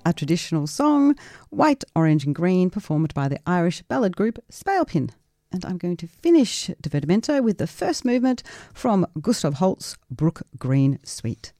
a traditional song, White, Orange and Green, performed by the Irish ballad group Spailpin. And I'm going to finish Divertimento with the first movement from Gustav Holst's Brook Green Suite.